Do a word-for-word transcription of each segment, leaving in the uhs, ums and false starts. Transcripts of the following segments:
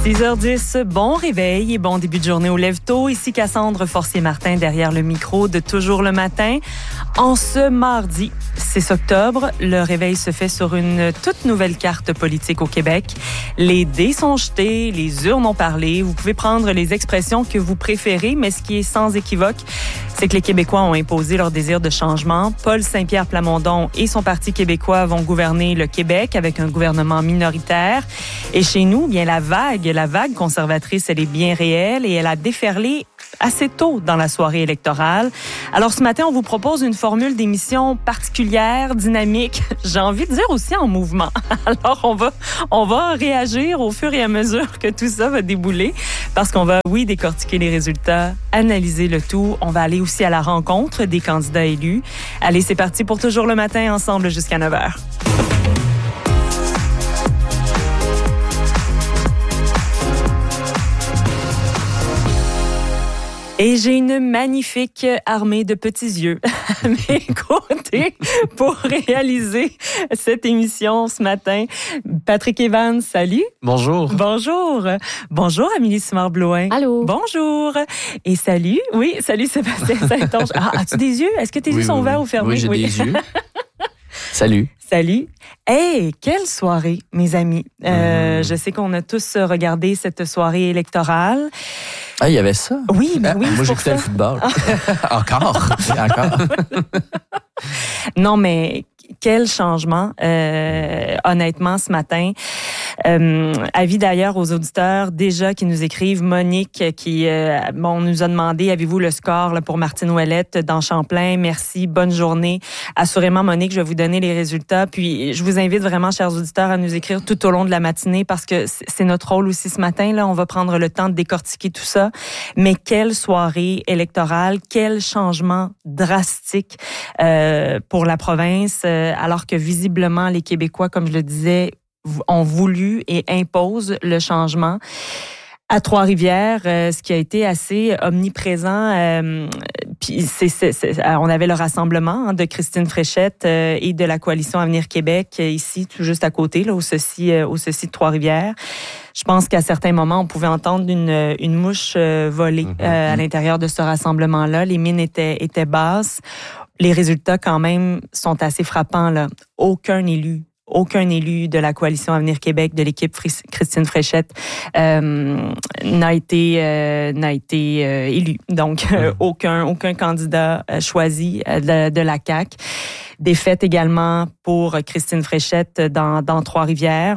six heures dix, bon réveil et bon début de journée au Lève-Tôt. Ici Cassandre Forcier-Martin derrière le micro de Toujours le matin. En ce mardi six octobre, le réveil se fait sur une toute nouvelle carte politique au Québec. Les dés sont jetés, les urnes ont parlé. Vous pouvez prendre les expressions que vous préférez, mais ce qui est sans équivoque, c'est que les Québécois ont imposé leur désir de changement. Paul Saint-Pierre Plamondon et son Parti québécois vont gouverner le Québec avec un gouvernement minoritaire. Et chez nous, bien la vague, la vague conservatrice, elle est bien réelle et elle a déferlé assez tôt dans la soirée électorale. Alors ce matin, on vous propose une formule d'émission particulière, dynamique, j'ai envie de dire aussi en mouvement. Alors on va on va réagir au fur et à mesure que tout ça va débouler parce qu'on va, oui, décortiquer les résultats, analyser le tout. On va aller aussi à la rencontre des candidats élus. Allez, c'est parti pour Toujours le matin, ensemble jusqu'à neuf heures. Et j'ai une magnifique armée de petits yeux à mes côtés pour réaliser cette émission ce matin. Patrick Evans, salut. Bonjour. Bonjour. Bonjour, Amélie Simard-Blouin. Allô. Bonjour. Et salut. Oui, salut Sébastien Saint-Onge. Ah, as-tu des yeux? Est-ce que tes oui, yeux sont oui, ouverts oui. ou fermés? Oui, j'ai oui. des yeux. Salut. Salut. Hey, quelle soirée, mes amis. Euh, mmh. Je sais qu'on a tous regardé cette soirée électorale. Ah, il y avait ça? Oui, ben oui. Ah, moi, j'écoutais le football. Encore? Encore? Non, mais quel changement, euh, honnêtement, ce matin. Euh, avis d'ailleurs aux auditeurs déjà qui nous écrivent. Monique qui euh, bon, nous a demandé, avez-vous le score là, pour Martine Ouellette dans Champlain? Merci, bonne journée. Assurément, Monique, je vais vous donner les résultats. Puis, je vous invite vraiment, chers auditeurs, à nous écrire tout au long de la matinée parce que c'est notre rôle aussi ce matin. Là, on va prendre le temps de décortiquer tout ça. Mais quelle soirée électorale, quel changement drastique euh, pour la province, euh, alors que visiblement, les Québécois, comme je le disais, ont voulu et imposent le changement. À Trois-Rivières, euh, ce qui a été assez omniprésent, euh, puis c'est, c'est, c'est, on avait le rassemblement hein, de Christine Fréchette euh, et de la Coalition Avenir Québec euh, ici, tout juste à côté, là, au ceci, euh, au ceci de Trois-Rivières. Je pense qu'à certains moments, on pouvait entendre une, une mouche euh, voler mm-hmm. euh, à l'intérieur de ce rassemblement-là. Les mines étaient, étaient basses. Les résultats, quand même, sont assez frappants, là. Aucun élu Aucun élu de la Coalition Avenir Québec, de l'équipe Christine Fréchette, euh, n'a été euh, n'a été euh, élu. Donc, euh, aucun aucun candidat euh, choisi euh, de, de la C A Q. Défaite également pour Christine Fréchette dans, dans Trois-Rivières.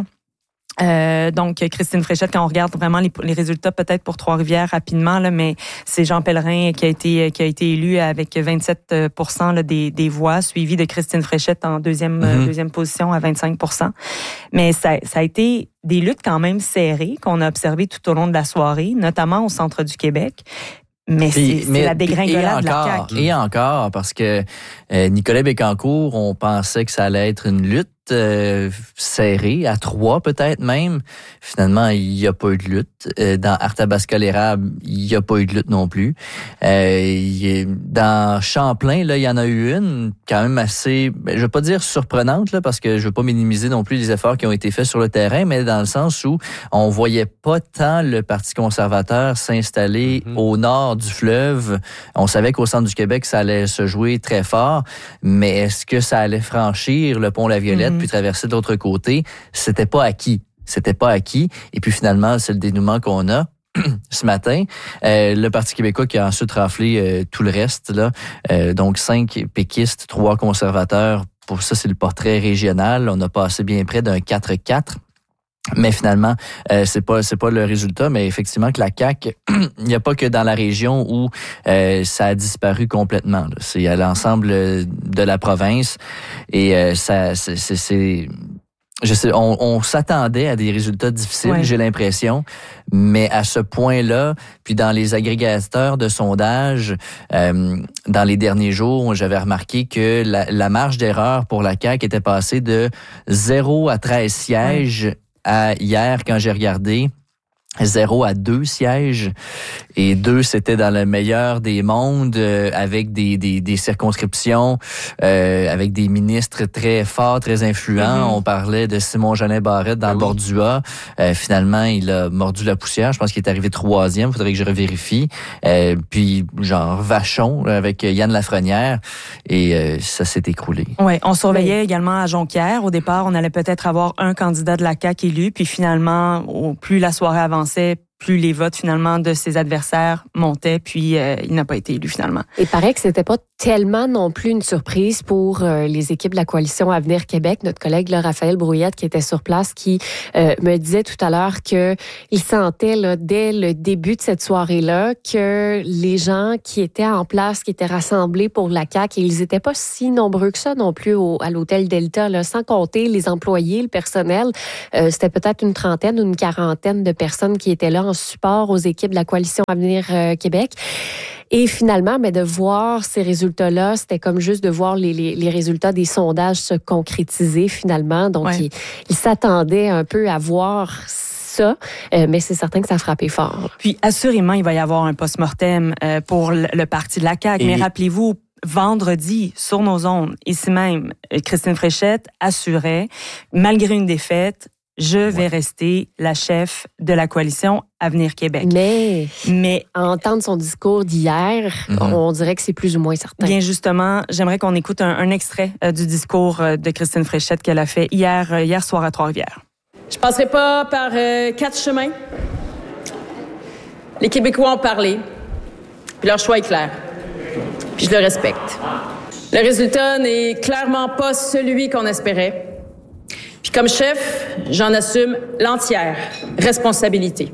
Euh, donc, Christine Fréchette, quand on regarde vraiment les, les résultats, peut-être pour Trois-Rivières rapidement, là, mais c'est Jean Pellerin qui a été qui a été élu avec vingt-sept pour cent là, des, des voix, suivi de Christine Fréchette en deuxième mm-hmm. deuxième position à vingt-cinq pour cent. Mais ça, ça a été des luttes quand même serrées qu'on a observées tout au long de la soirée, notamment au centre du Québec. Mais puis, c'est, mais, c'est la dégringolade de la C A Q. Et encore, parce que euh, Nicolas Bécancour, on pensait que ça allait être une lutte euh, serrée, à trois peut-être même. Finalement, il n'y a pas eu de lutte. Euh, dans Arthabasca-l'Érable, il n'y a pas eu de lutte non plus. Euh, il, dans Champlain, là, il y en a eu une quand même assez, je ne veux pas dire surprenante, là, parce que je ne veux pas minimiser non plus les efforts qui ont été faits sur le terrain, mais dans le sens où on voyait pas tant le Parti conservateur s'installer mm-hmm. au nord du fleuve. On savait qu'au centre du Québec, ça allait se jouer très fort, mais est-ce que ça allait franchir le pont La Violette mm-hmm. puis traverser de l'autre côté? C'était pas acquis. C'était pas acquis. Et puis finalement, c'est le dénouement qu'on a ce matin. Euh, le Parti québécois qui a ensuite raflé euh, tout le reste, là. Euh, donc cinq péquistes, trois conservateurs. Pour ça, c'est le portrait régional. On a passé bien près d'un quatre quatre. Mais finalement, euh, c'est pas c'est pas le résultat, mais effectivement que la C A Q, il n'y a pas que dans la région où euh, ça a disparu complètement. Là. C'est à l'ensemble de la province et euh, ça c'est, c'est, c'est je sais, on, on s'attendait à des résultats difficiles, ouais. J'ai l'impression, mais à ce point-là, puis dans les agrégateurs de sondage, euh, dans les derniers jours, j'avais remarqué que la, la marge d'erreur pour la C A Q était passée de zéro à treize sièges. Ouais. À hier, quand j'ai regardé, zéro à deux sièges. Et deux, c'était dans le meilleur des mondes, euh, avec des, des, des circonscriptions, euh, avec des ministres très forts, très influents. Mm-hmm. On parlait de Simon-Jolin Barrette dans ben le oui. Bordua. Euh, finalement, il a mordu la poussière. Je pense qu'il est arrivé troisième. Faudrait que je revérifie. Euh, puis, genre, Vachon, avec Yann Lafrenière. Et euh, ça s'est écroulé. Oui, on surveillait oui. également à Jonquière. Au départ, on allait peut-être avoir un candidat de la C A Q élu. Puis finalement, au plus la soirée avançait, plus les votes finalement de ses adversaires montaient, puis euh, il n'a pas été élu finalement. Il paraît que c'était pas tellement non plus une surprise pour euh, les équipes de la coalition Avenir Québec. Notre collègue là, Raphaël Brouillette, qui était sur place, qui euh, me disait tout à l'heure que il sentait là, dès le début de cette soirée-là que les gens qui étaient en place, qui étaient rassemblés pour la C A Q, et ils étaient pas si nombreux que ça non plus au, à l'hôtel Delta, là, sans compter les employés, le personnel. Euh, c'était peut-être une trentaine ou une quarantaine de personnes qui étaient là en support aux équipes de la coalition Avenir euh, Québec. Et finalement, mais de voir ces résultats-là, c'était comme juste de voir les, les, les résultats des sondages se concrétiser finalement. Donc, ouais. il, il s'attendait un peu à voir ça, euh, mais c'est certain que ça a frappé fort. Puis, assurément, il va y avoir un post-mortem euh, pour le, le parti de la C A Q. Et... Mais rappelez-vous, vendredi, sur nos ondes, ici même, Christine Fréchette assurait, malgré une défaite, je vais ouais. rester la chef de la coalition Avenir Québec. Mais, mais à entendre son discours d'hier, mm-hmm. on dirait que c'est plus ou moins certain. Bien justement, j'aimerais qu'on écoute un, un extrait euh, du discours euh, de Christine Fréchette qu'elle a fait hier, euh, hier soir à Trois-Rivières. Je passerai pas par euh, quatre chemins. Les Québécois ont parlé, puis leur choix est clair. Puis je le respecte. Le résultat n'est clairement pas celui qu'on espérait. Puis comme chef, j'en assume l'entière responsabilité.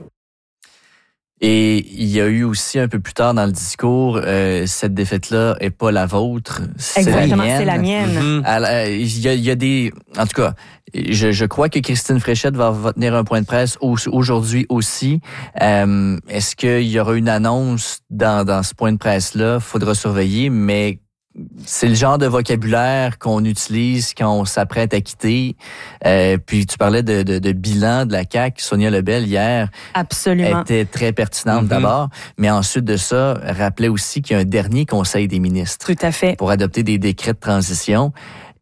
Et il y a eu aussi un peu plus tard dans le discours, euh, cette défaite-là est pas la vôtre, c'est Exactement, la mienne. c'est la mienne. Mm-hmm. Il y a, il y a des, en tout cas, je, je crois que Christine Fréchette va, va tenir un point de presse aujourd'hui aussi. Euh, est-ce qu'il y aura une annonce dans, dans ce point de presse-là? Faudra surveiller, mais c'est le genre de vocabulaire qu'on utilise quand on s'apprête à quitter. Euh, puis tu parlais de, de, de bilan de la C A Q. Sonia Lebel, hier, absolument, était très pertinente mm-hmm. d'abord. Mais ensuite de ça, rappelait aussi qu'il y a un dernier conseil des ministres. Tout à fait. Pour adopter des décrets de transition.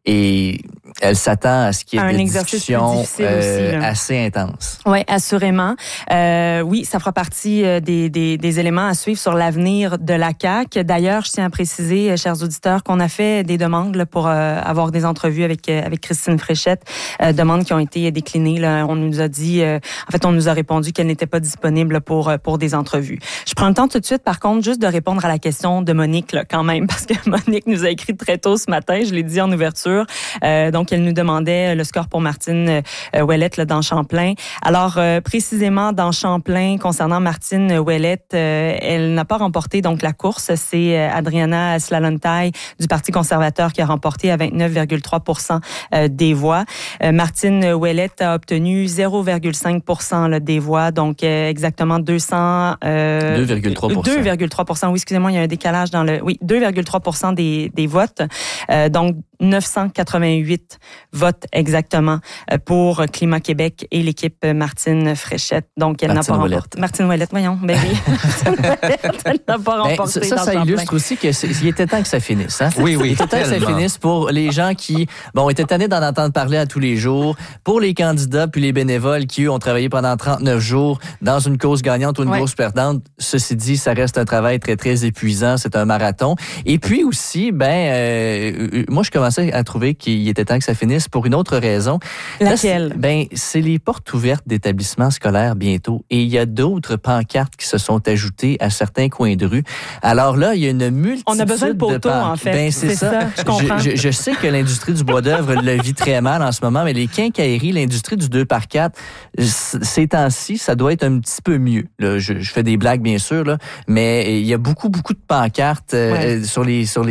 Et elle s'attend à ce qu'il y ait un des discussions euh, aussi, assez intenses. Oui, assurément. Euh, oui, ça fera partie des, des, des éléments à suivre sur l'avenir de la C A Q. D'ailleurs, je tiens à préciser, chers auditeurs, qu'on a fait des demandes là, pour euh, avoir des entrevues avec avec Christine Fréchette, euh, demandes qui ont été déclinées. Là. On nous a dit, euh, en fait, on nous a répondu qu'elle n'était pas disponible pour pour des entrevues. Je prends le temps tout de suite, par contre, juste de répondre à la question de Monique, là, quand même, parce que Monique nous a écrit très tôt ce matin. Je l'ai dit en ouverture. Euh, donc, elle nous demandait le score pour Martine euh, Ouellette là, dans Champlain. Alors, euh, précisément dans Champlain, concernant Martine Ouellette, euh, elle n'a pas remporté donc la course. C'est euh, Adriana Slalontaille du Parti conservateur qui a remporté à vingt-neuf virgule trois pour cent euh, des voix. Euh, Martine Ouellette a obtenu zéro virgule cinq pour cent là, des voix, donc euh, exactement deux cents... Euh, deux virgule trois pour cent. deux virgule trois pour cent, oui, excusez-moi, il y a un décalage dans le... Oui, deux virgule trois pour cent des, des votes. Euh, donc, neuf cent quatre-vingt-huit votes exactement pour Climat Québec et l'équipe Martine Fréchette. Donc, elle Martine n'a pas Ouellette. remporté. Martine Ouellette, voyons. Ben oui. Elle n'a pas remporté. Ben, ça, ça, ça illustre aussi qu'il était temps que ça finisse. Hein? Oui, oui. Il était temps que ça finisse pour les gens qui, bon, étaient tannés d'en entendre parler à tous les jours, pour les candidats puis les bénévoles qui, eux, ont travaillé pendant trente-neuf jours dans une cause gagnante ou une ouais. cause perdante. Ceci dit, ça reste un travail très, très épuisant. C'est un marathon. Et puis aussi, ben, euh, moi, je commence à trouver qu'il était temps que ça finisse pour une autre raison. Laquelle? Là, c'est, ben, c'est les portes ouvertes d'établissements scolaires bientôt. Et il y a d'autres pancartes qui se sont ajoutées à certains coins de rue. Alors là, il y a une multitude On a besoin de poteaux, en fait. Ben, c'est, c'est ça. ça. Je comprends. Je, je, je sais que l'industrie du bois d'œuvre le vit très mal en ce moment, mais les quincailleries, l'industrie du deux par quatre, ces temps-ci, ça doit être un petit peu mieux. Là, je, je fais des blagues, bien sûr, là, mais il y a beaucoup, beaucoup de pancartes euh, ouais. sur les, sur les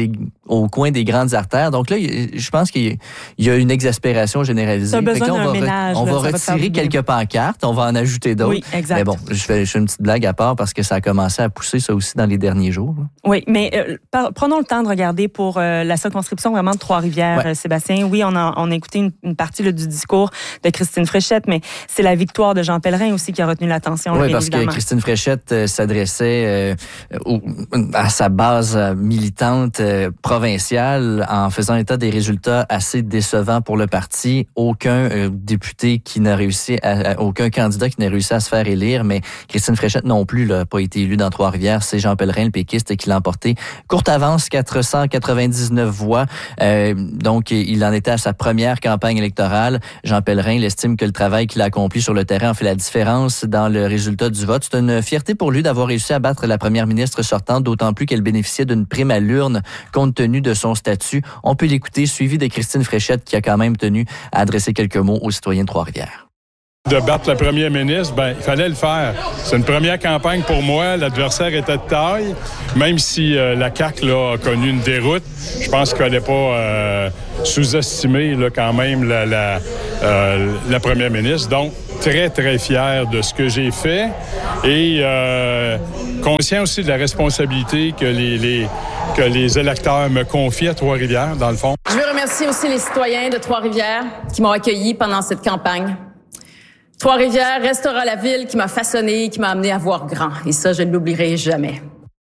au coin des grandes artères. Donc là, je pense qu'il y a une exaspération généralisée. T'as besoin là, on d'un va, ménage, on là, va retirer quelques pancartes, on va en ajouter d'autres. Oui, exact. Mais bon, je fais, je fais une petite blague à part parce que ça a commencé à pousser ça aussi dans les derniers jours. Là. Oui, mais euh, par, prenons le temps de regarder pour euh, la circonscription vraiment de Trois-Rivières, ouais. euh, Sébastien. Oui, on a, on a écouté une, une partie là, du discours de Christine Fréchette, mais c'est la victoire de Jean Pellerin aussi qui a retenu l'attention. Oui, là, parce évidemment. que Christine Fréchette euh, s'adressait euh, au, à sa base militante euh, provinciale en faisant état des résultats assez décevants pour le parti. Aucun euh, député qui n'a réussi, à, à, aucun candidat qui n'a réussi à se faire élire, mais Christine Fréchette non plus n'a pas été élue dans Trois-Rivières. C'est Jean Pellerin, le péquiste, qui l'a emporté. Courte avance, quatre cent quatre-vingt-dix-neuf voix. Euh, donc, il en était à sa première campagne électorale. Jean Pellerin, il estime que le travail qu'il a accompli sur le terrain a fait la différence dans le résultat du vote. C'est une fierté pour lui d'avoir réussi à battre la première ministre sortante, d'autant plus qu'elle bénéficiait d'une prime à l'urne compte tenu de son statut. On peut l'écouter, suivi de Christine Fréchette qui a quand même tenu à adresser quelques mots aux citoyens de Trois-Rivières. De battre la première ministre, ben il fallait le faire. C'est une première campagne pour moi. L'adversaire était de taille. Même si euh, la C A Q là, a connu une déroute, je pense qu'il ne fallait pas euh, sous-estimer là, quand même la, la, euh, la première ministre. Donc, très, très fier de ce que j'ai fait et euh, conscient aussi de la responsabilité que les, les, que les électeurs me confient à Trois-Rivières, dans le fond. Je veux remercier aussi les citoyens de Trois-Rivières qui m'ont accueilli pendant cette campagne. Trois-Rivières restera la ville qui m'a façonné, qui m'a amené à voir grand. Et ça, je ne l'oublierai jamais.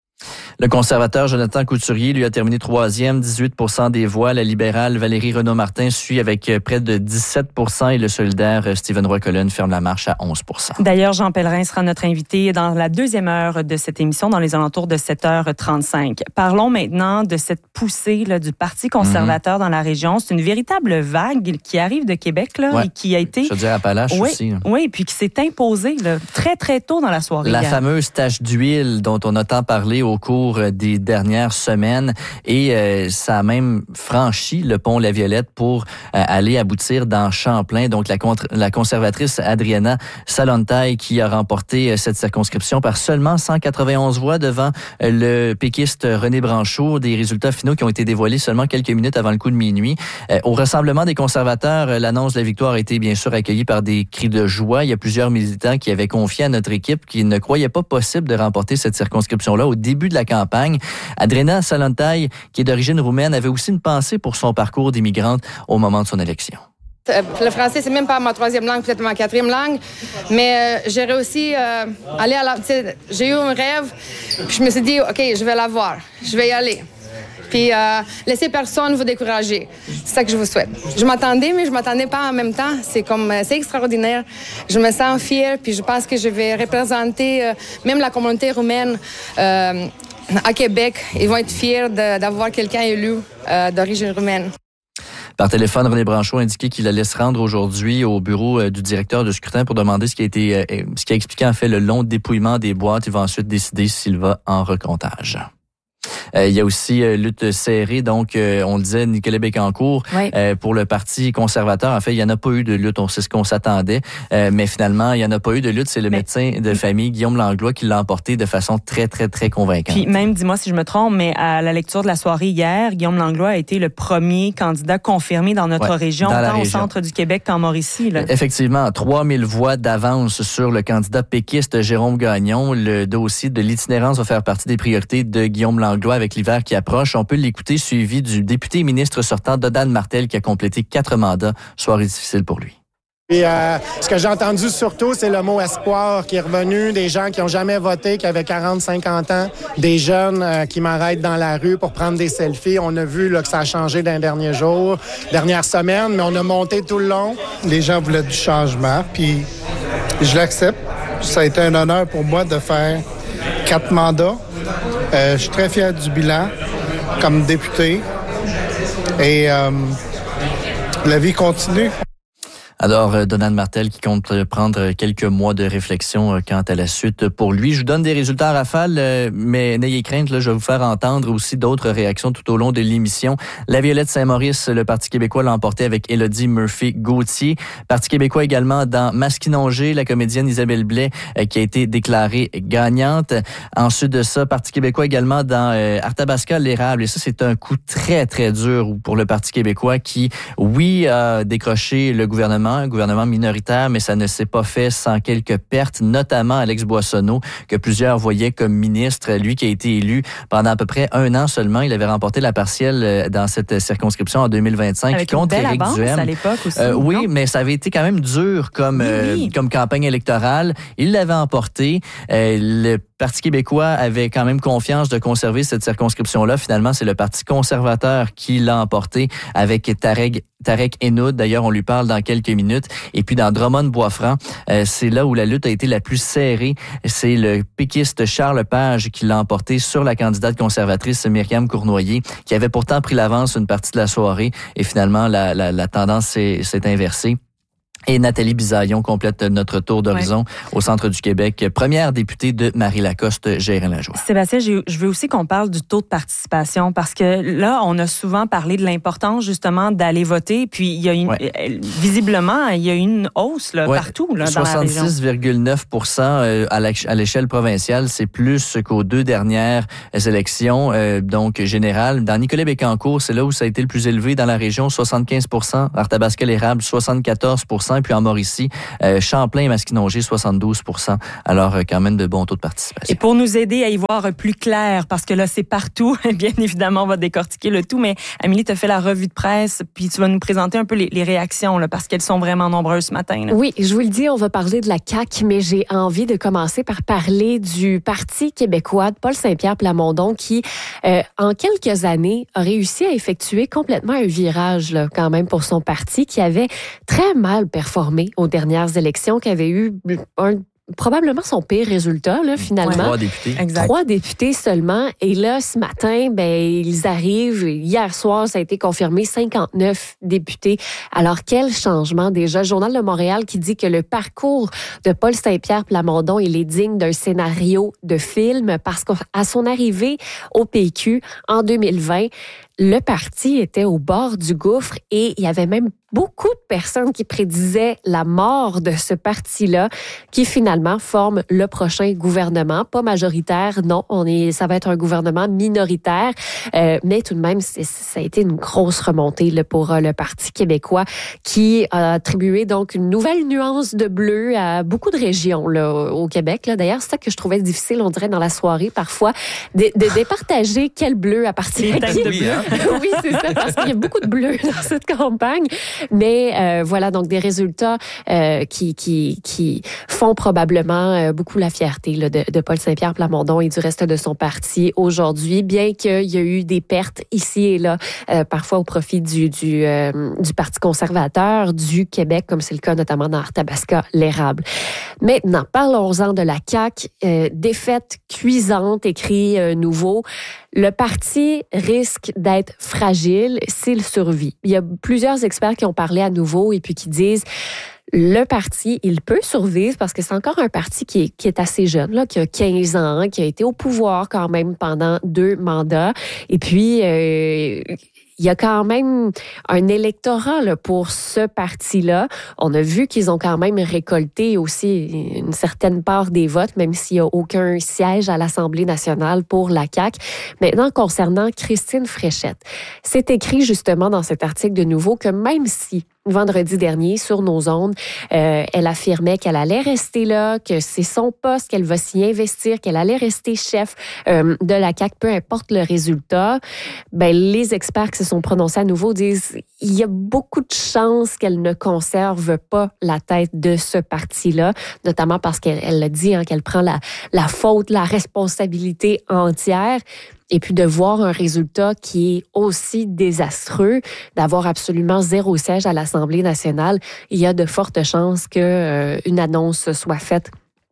Le conservateur Jonathan Couturier, lui, a terminé troisième, dix-huit pour cent des voix. La libérale Valérie Renaud-Martin suit avec près de dix-sept pour cent et le solidaire Stephen Roy-Collen ferme la marche à onze pour cent. D'ailleurs, Jean Pellerin sera notre invité dans la deuxième heure de cette émission, dans les alentours de sept heures trente-cinq. Parlons maintenant de cette poussée là, du Parti conservateur mmh. dans la région. C'est une véritable vague qui arrive de Québec là, ouais. et qui a été... Je veux dire, Appalaches oui, aussi. Là. Oui, puis qui s'est imposée là, très, très tôt dans la soirée. La hier. fameuse tache d'huile dont on a tant parlé au cours des dernières semaines et euh, ça a même franchi le pont La Violette pour euh, aller aboutir dans Champlain. Donc la, contre, la conservatrice Adriana Salontaille qui a remporté euh, cette circonscription par seulement cent quatre-vingt-onze voix devant euh, le péquiste René Branchaud. Des résultats finaux qui ont été dévoilés seulement quelques minutes avant le coup de minuit. Euh, au rassemblement des conservateurs, euh, l'annonce de la victoire a été bien sûr accueillie par des cris de joie. Il y a plusieurs militants qui avaient confié à notre équipe qu'ils ne croyaient pas possible de remporter cette circonscription-là au début de la campagne. Adriana Salontaille, qui est d'origine roumaine, avait aussi une pensée pour son parcours d'immigrante au moment de son élection. Le français, c'est même pas ma troisième langue, peut-être ma quatrième langue, mais euh, j'ai réussi à euh, aller à la... J'ai eu un rêve, puis je me suis dit, OK, je vais l'avoir, je vais y aller. Puis euh, laissez personne vous décourager. C'est ça que je vous souhaite. Je m'attendais, mais je m'attendais pas en même temps. C'est comme, c'est extraordinaire. Je me sens fière, puis je pense que je vais représenter euh, même la communauté roumaine euh, à Québec. Ils vont être fiers de, d'avoir quelqu'un élu euh, d'origine roumaine. Par téléphone, René Branchaud a indiqué qu'il allait se rendre aujourd'hui au bureau euh, du directeur de scrutin pour demander ce qui a été, euh, ce qui a expliqué en fait le long dépouillement des boîtes. Il va ensuite décider s'il va en recomptage. Euh, il y a aussi euh, lutte serrée, donc euh, on le disait, Nicolas Bécancour, oui. euh, pour le Parti conservateur. En fait, il n'y en a pas eu de lutte, on sait ce qu'on s'attendait, euh, mais finalement, il n'y en a pas eu de lutte. C'est le mais... médecin de famille, Guillaume Langlois, qui l'a emporté de façon très, très, très convaincante. Puis même, dis-moi si je me trompe, mais à la lecture de la soirée hier, Guillaume Langlois a été le premier candidat confirmé dans notre ouais, région, dans tant région. Au centre du Québec qu'en Mauricie. Là. Effectivement, trois mille voix d'avance sur le candidat péquiste Jérôme Gagnon. Le dossier de l'itinérance va faire partie des priorités de Guillaume Langlois avec l'hiver qui approche. On peut l'écouter, suivi du député et ministre sortant Dodan Martel qui a complété quatre mandats. Soirée difficile pour lui. Et euh, ce que j'ai entendu surtout, c'est le mot espoir qui est revenu, des gens qui n'ont jamais voté, qui avaient quarante, cinquante ans, des jeunes euh, qui m'arrêtent dans la rue pour prendre des selfies. On a vu là, que ça a changé dans les derniers jours, dernières semaines, mais on a monté tout le long. Les gens voulaient du changement, puis je l'accepte. Ça a été un honneur pour moi de faire quatre mandats. Euh, je suis très fier du bilan comme député et euh, la vie continue. Alors, Donald Martel qui compte prendre quelques mois de réflexion quant à la suite pour lui. Je vous donne des résultats à rafale, mais n'ayez crainte, là, je vais vous faire entendre aussi d'autres réactions tout au long de l'émission. La Violette Saint-Maurice, le Parti québécois l'a emporté avec Élodie Murphy-Gauthier. Parti québécois également dans Masquinongé, la comédienne Isabelle Blais qui a été déclarée gagnante. Ensuite de ça, Parti québécois également dans euh, Arthabasca-l'Érable. Et ça, c'est un coup très, très dur pour le Parti québécois qui, oui, a décroché le gouvernement, un gouvernement minoritaire, mais ça ne s'est pas fait sans quelques pertes, notamment Alex Boissonneau, que plusieurs voyaient comme ministre. Lui qui a été élu pendant à peu près un an seulement. Il avait remporté la partielle dans cette circonscription en deux mille vingt-cinq. Avec contre une belle Éric avance Duhem. À l'époque aussi. Euh, oui, non? mais ça avait été quand même dur comme, oui, euh, oui. comme campagne électorale. Il l'avait emporté. Euh, le Parti québécois avait quand même confiance de conserver cette circonscription-là. Finalement, c'est le Parti conservateur qui l'a emporté avec Tarek, Tarek Henoud. D'ailleurs, on lui parle dans quelques minutes. Et puis, dans Drummond-Boisfranc, euh, c'est là où la lutte a été la plus serrée. C'est le péquiste Charles Page qui l'a emporté sur la candidate conservatrice Myriam Cournoyer, qui avait pourtant pris l'avance une partie de la soirée. Et finalement, la, la, la tendance s'est, s'est inversée. Et Nathalie Bisaillon complète notre tour d'horizon ouais. au centre du Québec. Première députée de Marie-Lacoste, Gérin-Lajoie. Sébastien, je veux aussi qu'on parle du taux de participation parce que là, on a souvent parlé de l'importance justement d'aller voter. Puis il y a une, ouais. visiblement, il y a une hausse là, ouais. partout là, dans la région. soixante-six virgule neuf pour cent à l'échelle provinciale, c'est plus qu'aux deux dernières élections, donc générales. Dans Nicolet-Bécancour, c'est là où ça a été le plus élevé dans la région, soixante-quinze pour cent. Arthabasca-l'Érable, soixante-quatorze pour cent. Puis en Mauricie, euh, Champlain et Masquinongé, soixante-douze pour cent. Alors, euh, quand même de bons taux de participation. Et pour nous aider à y voir plus clair, parce que là, c'est partout, bien évidemment, on va décortiquer le tout, mais Amélie, tu as fait la revue de presse, puis tu vas nous présenter un peu les, les réactions, là, parce qu'elles sont vraiment nombreuses ce matin. Là. Oui, je vous le dis, on va parler de la C A Q, mais j'ai envie de commencer par parler du Parti québécois de Paul Saint-Pierre Plamondon, qui, euh, en quelques années, a réussi à effectuer complètement un virage, là, quand même, pour son parti, qui avait très mal performé formé aux dernières élections, qui avait eu un, probablement son pire résultat, là, finalement. Trois députés. Exact. Trois députés seulement. Et là, ce matin, ben, ils arrivent. Hier soir, ça a été confirmé, cinquante-neuf députés. Alors, quel changement déjà. Le Journal de Montréal qui dit que le parcours de Paul Saint-Pierre Plamondon, il est digne d'un scénario de film parce qu'à son arrivée au P Q en deux mille vingt, le parti était au bord du gouffre et il y avait même beaucoup de personnes qui prédisaient la mort de ce parti-là, qui finalement forme le prochain gouvernement. Pas majoritaire, non, on est, ça va être un gouvernement minoritaire, euh, mais tout de même, c'est, ça a été une grosse remontée là, pour euh, le Parti québécois, qui a attribué donc une nouvelle nuance de bleu à beaucoup de régions là, au Québec. Là. D'ailleurs, c'est ça que je trouvais difficile, on dirait, dans la soirée, parfois, de, de départager quel bleu appartient à qui. Oui, hein? Oui, c'est ça, parce qu'il y a beaucoup de bleu dans cette campagne. Mais euh, voilà, donc des résultats euh, qui, qui, qui font probablement euh, beaucoup la fierté là, de, de Paul Saint-Pierre Plamondon et du reste de son parti aujourd'hui, bien qu'il y a eu des pertes ici et là, euh, parfois au profit du, du, euh, du Parti conservateur du Québec, comme c'est le cas notamment dans Arthabasca-l'Érable. Maintenant, parlons-en de la C A Q. Euh, défaite cuisante, écrit euh, Nouveau. Le parti risque d'être fragile s'il survit. Il y a plusieurs experts qui ont parlé à Nouveau et puis qui disent le parti, il peut survivre parce que c'est encore un parti qui est, qui est assez jeune, là, qui a quinze ans, qui a été au pouvoir quand même pendant deux mandats. Et puis, euh, il y a quand même un électorat là, pour ce parti-là. On a vu qu'ils ont quand même récolté aussi une certaine part des votes, même s'il n'y a aucun siège à l'Assemblée nationale pour la C A Q. Maintenant, concernant Christine Fréchette, c'est écrit justement dans cet article de Nouveau que même si vendredi dernier, sur nos ondes, euh, elle affirmait qu'elle allait rester là, que c'est son poste, qu'elle va s'y investir, qu'elle allait rester chef euh, de la C A Q, peu importe le résultat. Ben, les experts qui se sont prononcés à Nouveau disent il y a beaucoup de chances qu'elle ne conserve pas la tête de ce parti-là, notamment parce qu'elle elle l'a dit, hein, qu'elle prend la, la faute, la responsabilité entière. Et puis de voir un résultat qui est aussi désastreux, d'avoir absolument zéro siège à l'Assemblée nationale, il y a de fortes chances qu'une euh, annonce soit faite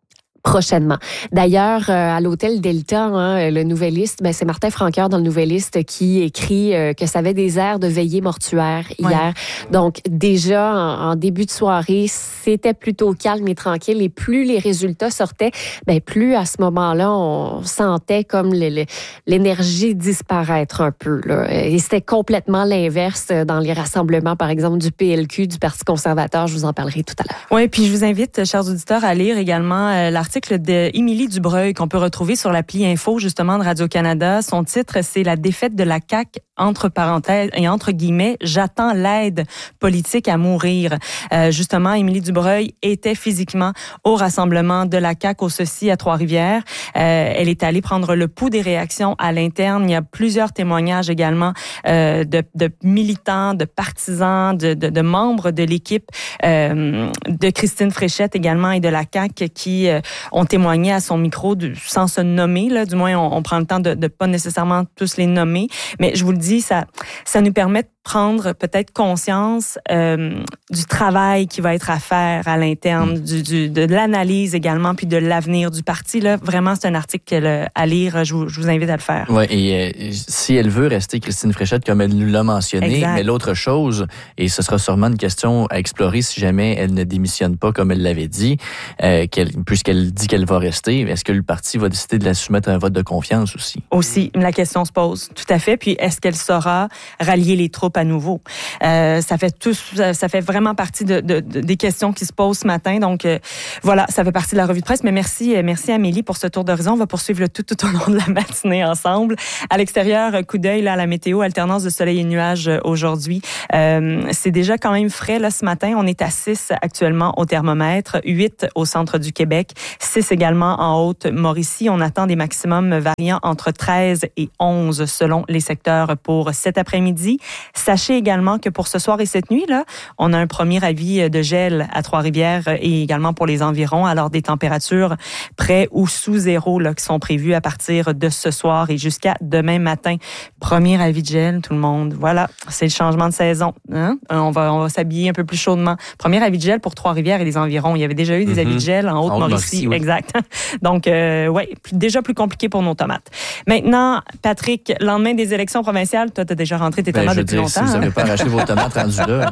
prochainement. D'ailleurs, euh, à l'hôtel Delta, hein, le Nouvelliste, ben, c'est Martin Francoeur dans le Nouvelliste qui écrit euh, que ça avait des airs de veillée mortuaire hier. Ouais. Donc, déjà, en, en début de soirée, c'était plutôt calme et tranquille. Et plus les résultats sortaient, ben, plus à ce moment-là, on sentait comme le, le, l'énergie disparaître un peu. Là. Et c'était complètement l'inverse dans les rassemblements, par exemple, du P L Q, du Parti conservateur. Je vous en parlerai tout à l'heure. Oui, puis je vous invite, chers auditeurs, à lire également euh, l'article d'Émilie Dubreuil qu'on peut retrouver sur l'appli Info, justement, de Radio-Canada. Son titre, c'est « La défaite de la C A Q », entre parenthèses et entre guillemets, « J'attends l'aide politique à mourir ». Euh, justement, Émilie Dubreuil était physiquement au rassemblement de la C A Q au Ceci à Trois-Rivières. Euh, elle est allée prendre le pouls des réactions à l'interne. Il y a plusieurs témoignages également euh, de, de militants, de partisans, de, de, de membres de l'équipe euh, de Christine Fréchette également et de la C A Q qui euh, ont témoigné à son micro de, sans se nommer. Là, du moins, on, on prend le temps de, de pas nécessairement tous les nommer. Mais je vous le dis, ça, ça nous permet de prendre peut-être conscience euh, du travail qui va être à faire à l'interne, mmh. du, du, de l'analyse également, puis de l'avenir du parti. Là, vraiment, c'est un article à lire. Je vous, je vous invite à le faire. Oui, et euh, si elle veut rester Christine Fréchette, comme elle nous l'a mentionné, exact. Mais l'autre chose, et ce sera sûrement une question à explorer si jamais elle ne démissionne pas comme elle l'avait dit, euh, qu'elle, puisqu'elle dit qu'elle va rester, est-ce que le parti va décider de la soumettre à un vote de confiance aussi? Aussi, la question se pose, tout à fait. Puis, est-ce qu'elle saura rallier les troupes à nouveau? Euh, ça fait tout, ça fait vraiment partie de, de, de, des questions qui se posent ce matin. Donc, euh, voilà, ça fait partie de la revue de presse. Mais merci, merci Amélie pour ce tour d'horizon. On va poursuivre le tout, tout au long de la matinée ensemble. À l'extérieur, coup d'œil là, à la météo, alternance de soleil et nuages aujourd'hui. Euh, c'est déjà quand même frais là ce matin. On est à six actuellement au thermomètre, huit au centre du Québec, six également en Haute-Mauricie. On attend des maximums variant entre treize et onze selon les secteurs pour cet après-midi. Sachez également que pour ce soir et cette nuit, là, on a un premier avis de gel à Trois-Rivières et également pour les environs, alors des températures près ou sous zéro là, qui sont prévues à partir de ce soir et jusqu'à demain matin. Premier avis de gel, tout le monde. Voilà, c'est le changement de saison. Hein? On va, on va s'habiller un peu plus chaudement. Premier avis de gel pour Trois-Rivières et les environs. Il y avait déjà eu des mm-hmm. avis de gel en Haute-Mauricie. Oui. Exact. Donc, euh, ouais, déjà plus compliqué pour nos tomates. Maintenant, Patrick, lendemain des élections provinciales, toi, tu as déjà rentré tes ben, tomates depuis dire, longtemps. Si vous n'avez pas racheté vos tomates rendues là.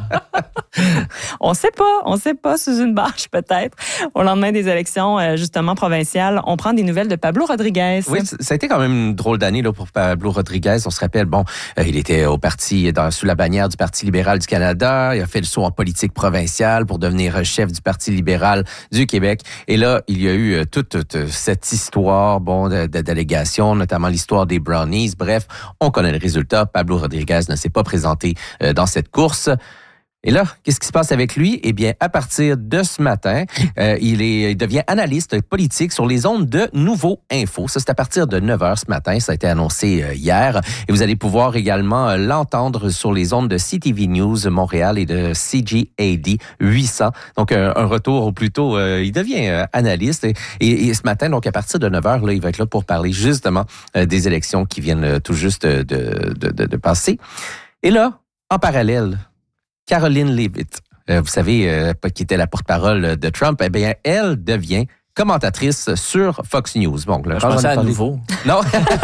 On sait pas, on sait pas, sous une bâche peut-être. Au lendemain des élections, justement, provinciales, on prend des nouvelles de Pablo Rodriguez. Oui, ça a été quand même une drôle d'année là, pour Pablo Rodriguez. On se rappelle, bon, euh, il était au parti, dans, sous la bannière du Parti libéral du Canada. Il a fait le saut en politique provinciale pour devenir chef du Parti libéral du Québec. Et là, il y a eu euh, toute, toute cette histoire, bon, de, de délégation, notamment l'histoire des Brownies. Bref, on connaît le résultat. Pablo Rodriguez ne s'est pas présenté euh, dans cette course. Et là, qu'est-ce qui se passe avec lui? Eh bien, à partir de ce matin, euh, il, est, il devient analyste politique sur les ondes de Nouveau Info. Ça, c'est à partir de neuf heures ce matin. Ça a été annoncé euh, hier. Et vous allez pouvoir également euh, l'entendre sur les ondes de C T V News Montréal et de C G A D huit cents. Donc, euh, un retour, ou plutôt, euh, il devient euh, analyste. Et, et, et ce matin, donc, à partir de neuf heures, là, il va être là pour parler justement euh, des élections qui viennent euh, tout juste de, de, de, de passer. Et là, en parallèle, Caroline Leavitt, euh, vous savez, euh, qui était la porte-parole de Trump, eh bien, elle devient commentatrice sur Fox News. Bon, là, je pensais à parlé... nouveau. Non.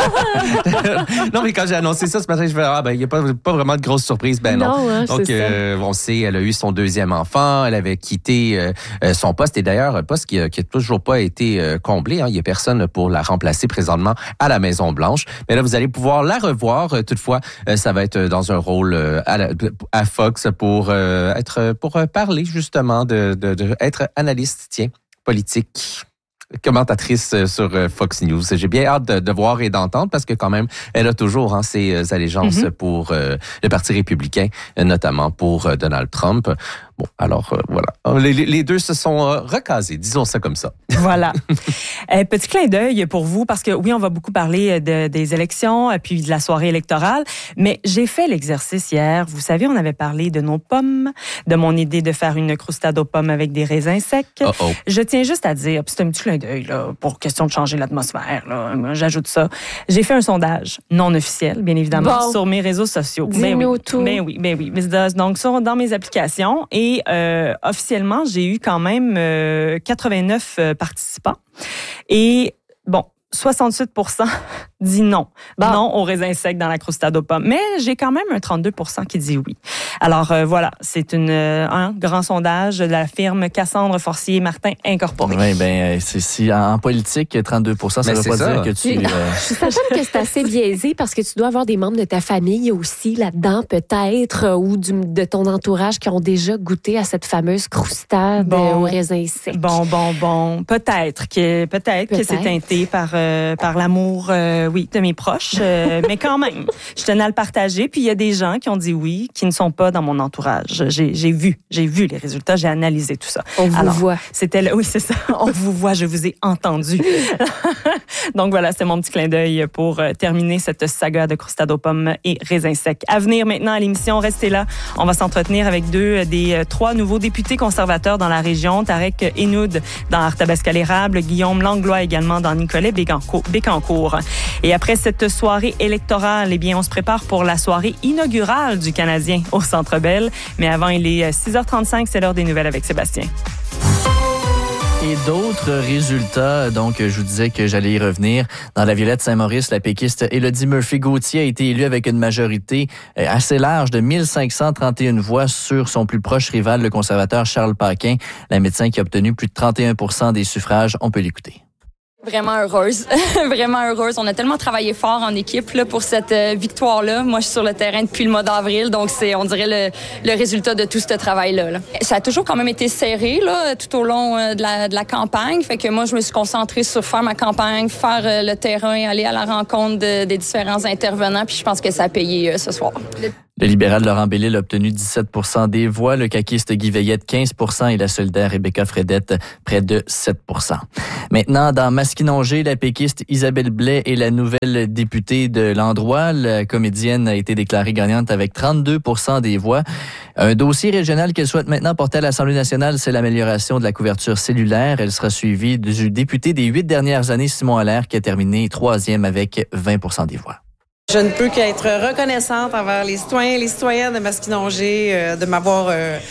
non, mais quand j'ai annoncé ça ce matin, je me ah, ben, il n'y a pas, pas vraiment de grosse surprise. Ben non. non hein, Donc, euh, on sait, elle a eu son deuxième enfant, elle avait quitté euh, son poste, et d'ailleurs, un poste qui n'a toujours pas été euh, comblé. Hein. Il n'y a personne pour la remplacer présentement à la Maison-Blanche. Mais là, vous allez pouvoir la revoir. Toutefois, euh, ça va être dans un rôle euh, à, la, à Fox pour euh, être pour euh, parler justement de, de, de être analyste, tiens, politique, commentatrice sur Fox News. J'ai bien hâte de, de voir et d'entendre parce que quand même, elle a toujours hein, ses allégeances mm-hmm. pour euh, le Parti républicain, notamment pour euh, Donald Trump. Bon, alors euh, voilà. Les, les deux se sont euh, recasés, disons ça comme ça. Voilà. euh, petit clin d'œil pour vous, parce que oui, on va beaucoup parler de, des élections puis de la soirée électorale, mais j'ai fait l'exercice hier. Vous savez, on avait parlé de nos pommes, de mon idée de faire une croustade aux pommes avec des raisins secs. Uh-oh. Je tiens juste à dire, puis c'est un petit clin d'œil là, pour question de changer l'atmosphère, là, j'ajoute ça. J'ai fait un sondage non officiel, bien évidemment, bon. sur mes réseaux sociaux. Dis-nous oui, tout. Ben oui, ben oui. Donc, sur, dans mes applications, et Et euh, officiellement, j'ai eu quand même euh, quatre-vingt-neuf euh, participants. Et bon, soixante-huit pour cent dit non. Bon. Non au raisin sec dans la croustade aux pommes. Mais j'ai quand même un trente-deux pour cent qui dit oui. Alors euh, voilà, c'est une, euh, un grand sondage de la firme Cassandre Forcier Martin Incorporée. Oui, bien, c'est, si en politique, trente-deux pour cent, ça ne veut pas ça. dire que tu... Euh... Je suis certaine que c'est assez biaisé parce que tu dois avoir des membres de ta famille aussi là-dedans, peut-être, ou du, de ton entourage qui ont déjà goûté à cette fameuse croustade bon, au raisin sec. Bon, bon, bon. Peut-être que, peut-être, peut-être. que c'est teinté par, euh, par l'amour... Euh, oui, de mes proches, euh, mais quand même, je tenais à le partager. Puis il y a des gens qui ont dit oui, qui ne sont pas dans mon entourage. J'ai, j'ai vu, j'ai vu les résultats, j'ai analysé tout ça. On vous Alors, voit. C'était le, oui, c'est ça. On vous voit, je vous ai entendu. Donc voilà, c'est mon petit clin d'œil pour euh, terminer cette saga de croustade aux pommes et raisins secs. À venir maintenant à l'émission, restez là. On va s'entretenir avec deux des euh, trois nouveaux députés conservateurs dans la région, Tarek Henoud dans Arthabascal-Érable, Guillaume Langlois également dans Nicolet-Bécancour. Et après cette soirée électorale, eh bien, on se prépare pour la soirée inaugurale du Canadien au Centre Bell. Mais avant, il est six heures trente-cinq, c'est l'heure des nouvelles avec Sébastien. Et d'autres résultats, donc je vous disais que j'allais y revenir. Dans la Violette Saint-Maurice, la péquiste Élodie Murphy-Gauthier a été élue avec une majorité assez large de mille cinq cent trente et une voix sur son plus proche rival, le conservateur Charles Paquin, la médecin qui a obtenu plus de trente et un pour cent des suffrages. On peut l'écouter. Vraiment heureuse, vraiment heureuse. On a tellement travaillé fort en équipe là, pour cette euh, victoire-là. Moi, je suis sur le terrain depuis le mois d'avril, donc c'est, on dirait, le, le résultat de tout ce travail-là. Là. Ça a toujours quand même été serré là, tout au long euh, de, la, de la campagne. Fait que moi, je me suis concentrée sur faire ma campagne, faire euh, le terrain, aller à la rencontre de, des différents intervenants, puis je pense que ça a payé euh, ce soir. Le... Le libéral Laurent Bellil a obtenu dix-sept pour cent des voix, le caquiste Guy Veillette quinze pour cent et la solidaire Rebecca Fredette près de sept pour cent. Maintenant, dans Masquinongé, la péquiste Isabelle Blais est la nouvelle députée de l'endroit. La comédienne a été déclarée gagnante avec trente-deux pour cent des voix. Un dossier régional qu'elle souhaite maintenant porter à l'Assemblée nationale, c'est l'amélioration de la couverture cellulaire. Elle sera suivie du député des huit dernières années, Simon Allaire, qui a terminé troisième avec vingt pour cent des voix. Je ne peux qu'être reconnaissante envers les citoyens et les citoyennes de Masquinongé euh, de m'avoir euh,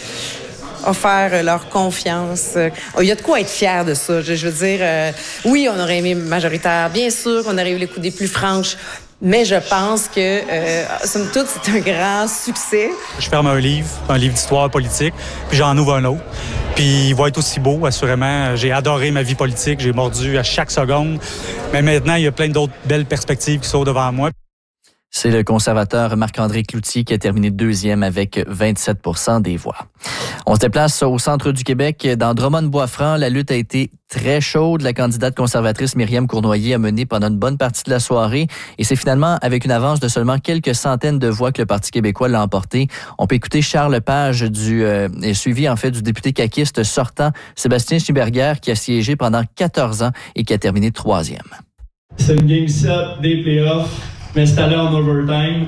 offert euh, leur confiance. Il y a de quoi être fier de ça. Je, je veux dire, euh, oui, on aurait aimé majoritaire, bien sûr qu'on aurait eu les coudées plus franches, mais je pense que, euh, somme toute, c'est un grand succès. Je ferme un livre, un livre d'histoire politique, puis j'en ouvre un autre. Puis il va être aussi beau, assurément. J'ai adoré ma vie politique, j'ai mordu à chaque seconde. Mais maintenant, il y a plein d'autres belles perspectives qui sont devant moi. C'est le conservateur Marc-André Cloutier qui a terminé deuxième avec vingt-sept pour cent des voix. On se déplace au centre du Québec. Dans Drummond-Bois-Franc, la lutte a été très chaude. La candidate conservatrice Myriam Cournoyer a mené pendant une bonne partie de la soirée. Et c'est finalement avec une avance de seulement quelques centaines de voix que le Parti québécois l'a emporté. On peut écouter Charles Lepage, du, euh, suivi en fait du député caquiste sortant Sébastien Schneeberger, qui a siégé pendant quatorze ans et qui a terminé troisième. C'est une game sept des playoffs. M'installer en overtime.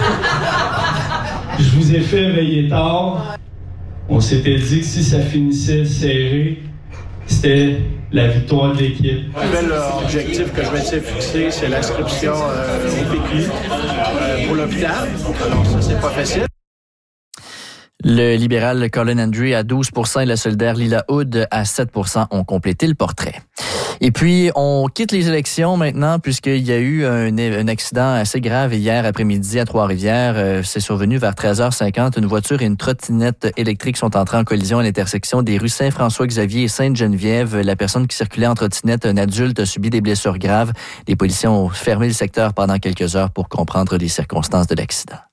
Je vous ai fait veiller tard. On s'était dit que si ça finissait serré, c'était la victoire de l'équipe. Le nouvel objectif que je m'étais fixé, c'est l'inscription euh, au P Q euh, pour l'hôpital. Alors ça, c'est pas facile. Le libéral Colin Andrew à douze pour cent et la solidaire Lila Hood à sept pour cent ont complété le portrait. Et puis, on quitte les élections maintenant puisqu'il y a eu un, un accident assez grave hier après-midi à Trois-Rivières. Euh, c'est survenu vers treize heures cinquante. Une voiture et une trottinette électrique sont entrées en collision à l'intersection des rues Saint-François-Xavier et Sainte-Geneviève. La personne qui circulait en trottinette, un adulte, a subi des blessures graves. Les policiers ont fermé le secteur pendant quelques heures pour comprendre les circonstances de l'accident.